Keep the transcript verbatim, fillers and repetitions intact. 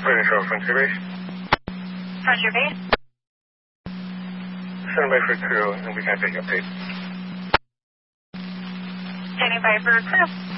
Frontier Shore, Frontier Base. Frontier Base. Stand by for crew, and we can take update. Standing by for crew.